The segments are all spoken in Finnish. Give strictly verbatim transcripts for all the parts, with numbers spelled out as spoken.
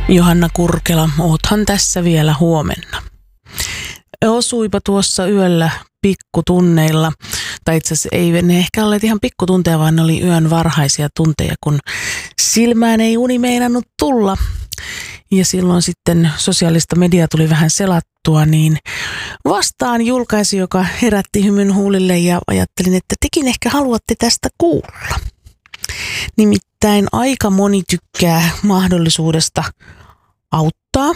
Johanna Kurkela, oothan tässä vielä huomenna. Osuipa tuossa yöllä pikkutunneilla, tai itse asiassa ei ne ehkä olleet ihan pikkutunteja, vaan ne oli yön varhaisia tunteja, kun silmään ei uni meinannut tulla. Ja silloin sitten sosiaalista mediaa tuli vähän selattua, niin vastaan julkaisu, joka herätti hymyn huulille ja ajattelin, että tekin ehkä haluatte tästä kuulla. Nimittäin aika moni tykkää mahdollisuudesta auttaa.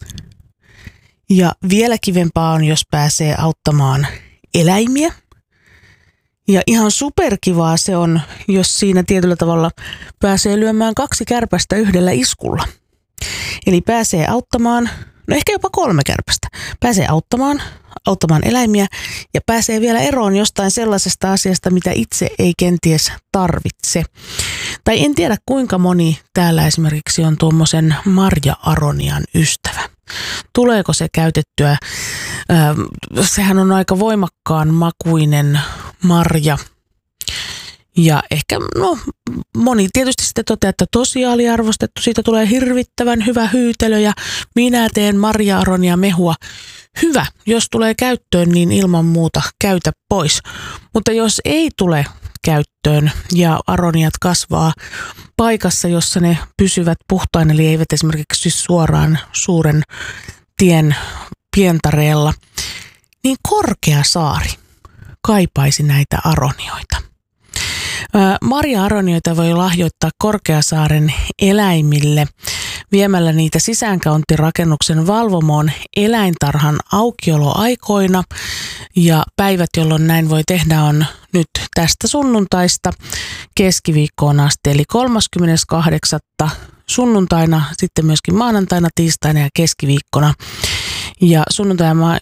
Ja vielä kivempaa on, jos pääsee auttamaan eläimiä. Ja ihan superkivaa se on, jos siinä tietyllä tavalla pääsee lyömään kaksi kärpästä yhdellä iskulla. Eli pääsee auttamaan, no ehkä jopa kolme kärpästä, pääsee auttamaan, auttamaan eläimiä ja pääsee vielä eroon jostain sellaisesta asiasta, mitä itse ei kenties tarvitse. Tai en tiedä kuinka moni täällä esimerkiksi on tuommoisen marja-aronian ystävä. Tuleeko se käytettyä? Sehän on aika voimakkaan makuinen marja. Ja ehkä, no, moni tietysti sitten toteaa, että tosi aliarvostettu, siitä tulee hirvittävän hyvä hyytelö ja minä teen marja-aronia mehua. Hyvä, jos tulee käyttöön, niin ilman muuta käytä pois. Mutta jos ei tule käyttöön ja aroniat kasvaa paikassa, jossa ne pysyvät puhtaina, eli eivät esimerkiksi suoraan suuren tien pientareella, niin Korkeasaari kaipaisi näitä aronioita. Marja-aronioita voi lahjoittaa Korkeasaaren eläimille viemällä niitä sisäänkäyntirakennuksen valvomoon eläintarhan aukioloaikoina. Ja päivät, jolloin näin voi tehdä, on nyt tästä sunnuntaista keskiviikkoon asti, eli kolmaskymmeneskahdeksas sunnuntaina, sitten myöskin maanantaina, tiistaina ja keskiviikkona. Ja sunnuntaina,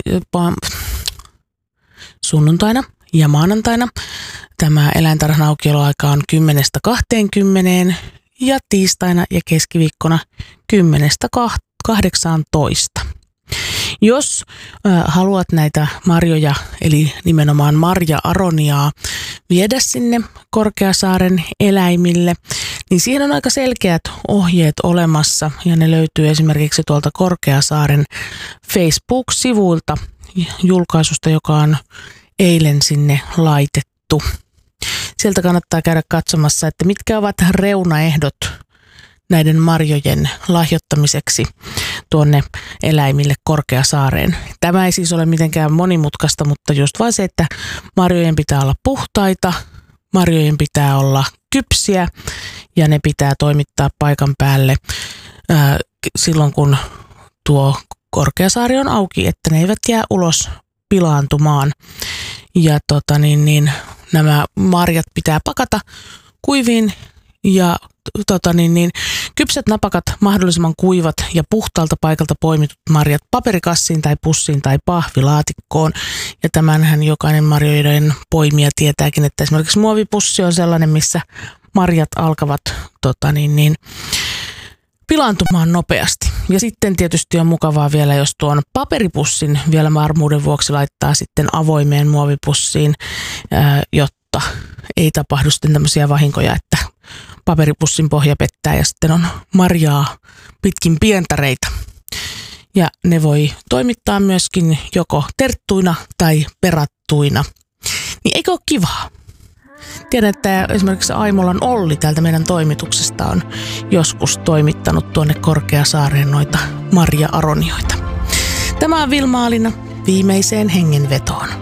sunnuntaina ja maanantaina tämä eläintarhan aukioloaika on kymmenestä kahteenkymmeneen ja tiistaina ja keskiviikkona kymmenestä kahdeksaantoista. Jos äh, haluat näitä marjoja, eli nimenomaan marja-aroniaa, viedä sinne Korkeasaaren eläimille, niin siihen on aika selkeät ohjeet olemassa ja ne löytyy esimerkiksi tuolta Korkeasaaren Facebook-sivuilta julkaisusta, joka on eilen sinne laitettu. Sieltä kannattaa käydä katsomassa, että mitkä ovat reunaehdot näiden marjojen lahjoittamiseksi tuonne eläimille Korkeasaareen. Tämä ei siis ole mitenkään monimutkaista, mutta just vain se, että marjojen pitää olla puhtaita, marjojen pitää olla kypsiä ja ne pitää toimittaa paikan päälle ää, silloin, kun tuo Korkeasaari on auki, että ne eivät jää ulos pilaantumaan. Ja tota niin, niin nämä marjat pitää pakata kuiviin ja tota niin, niin, kypsät napakat, mahdollisimman kuivat ja puhtaalta paikalta poimitut marjat paperikassiin tai pussiin tai pahvilaatikkoon. Ja tämänhän jokainen marjojen poimija tietääkin, että esimerkiksi muovipussi on sellainen, missä marjat alkavat tota niin, niin, pilaantumaan nopeasti. Ja sitten tietysti on mukavaa vielä, jos tuon paperipussin vielä varmuuden vuoksi laittaa sitten avoimeen muovipussiin, ää, jotta ei tapahdu sitten tämmöisiä vahinkoja, että paperipussin pohja pettää ja sitten on marjaa pitkin pientareita. Ja ne voi toimittaa myöskin joko terttuina tai perattuina. Niin eikö ole kivaa? Tiedän, että esimerkiksi Aimolan Olli täältä meidän toimituksesta on joskus toimittanut tuonne Korkeasaareen noita marja-aronioita. Tämä on Vilma Alina viimeiseen hengenvetoon.